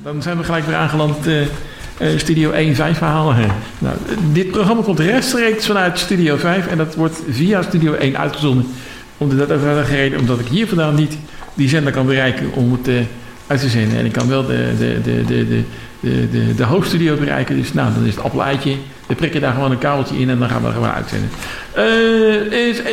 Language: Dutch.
Dan zijn we gelijk weer aangeland Studio 1 5 verhalen. Nou, dit programma komt rechtstreeks vanuit Studio 5 en dat wordt via Studio 1 uitgezonden. Omdat ik hier vandaan niet die zender kan bereiken om het uit te zenden. En ik kan wel de hoofdstudio bereiken. Dus nou, dan is het appel-eitje. We prikken daar gewoon een kabeltje in en dan gaan we er gewoon uitzenden.